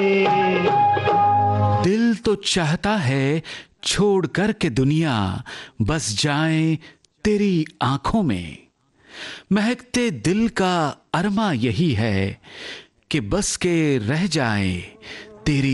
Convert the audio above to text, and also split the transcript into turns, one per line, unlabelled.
दिल तो चाहता है छोड़ कर के दुनिया बस जाए तेरी आंखों में। महकते दिल का अरमा यही है कि बस के रह जाए तेरी